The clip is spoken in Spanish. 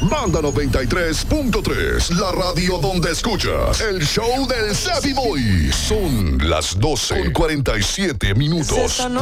Banda 93.3, la radio donde escuchas el show del Savvy Boy. Son las 12:47 minutos.